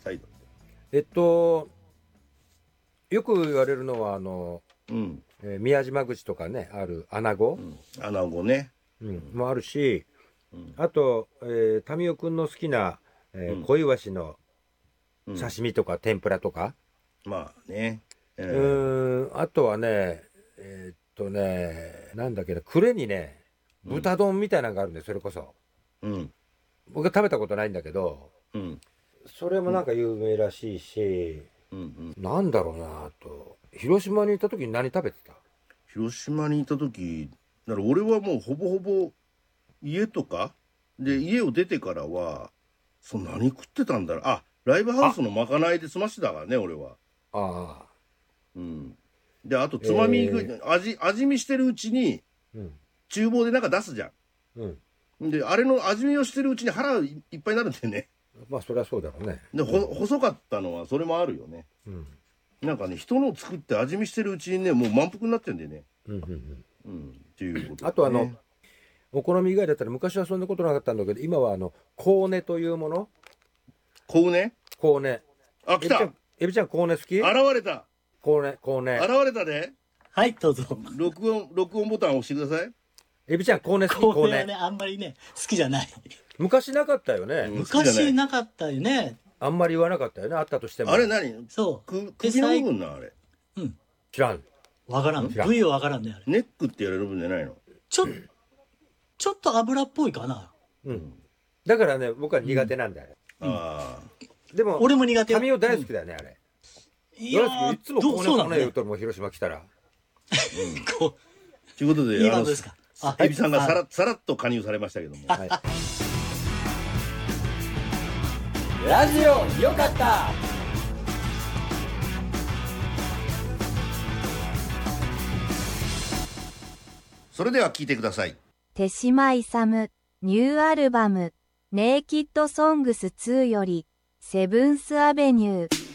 タイだよく言われるのは宮島口とかねある穴子、 穴子ね、 もあるし、あと、民生くんの好きな、小イワシの刺身とか天ぷらとか、 まあね、 あとはねなんだっけな、呉にね豚丼みたいなのがあるんで、それこそ、僕は食べたことないんだけど、それもなんか有名らしいし、なんだろうなと。広島にいた時に何食べてた？ 広島にいた時だから俺はもうほぼほぼ家とかで、家を出てからは何食ってたんだろう。ライブハウスのまかないで済ましてたからね俺は。であとつまみ食い、味見してるうちに、厨房でなんか出すじゃん、であれの味見をしてるうちに腹いっぱいになるんだよね。 まあそりゃそうだろうね。 で細かったのはそれもあるよね。なんかね、人の作って味見してるうちにね、もう満腹になってんでね。っていうこと、ね。 あとお好み以外だったら昔はそんなことなかったんだけど、今はコウネというもの。 コウネ？ コウネ。 来た。 エビちゃんコウネ好き？現れた。 コウネ。 現れたで。 はい、どうぞ。 録音ボタンを押してください。 エビちゃんコウネ好き？ コウネはね、あんまりね、好きじゃない。 昔なかったよね。 昔なかったよね。 あんまり言わなかったよね、あったとしても。 あれ何？ そう。 首の部分なあれ。 知らん。 わからん。部位はわからんね、あれ。 ネックってやれる部分じゃないの？ ちょっと油っぽいかな。 だからね、僕は苦手なんだよ。でも、 俺も苦手。 民生大好きだよね、あれ。いつもコウネ言うともう広島来たら。 ということで、 いいバンドですか。 エビさんがさらっと加入されましたけども。 ラジオよかった。 それでは聞いてください。 手島勇ニューアルバムネイキッドソングス2よりセブンスアベニュー。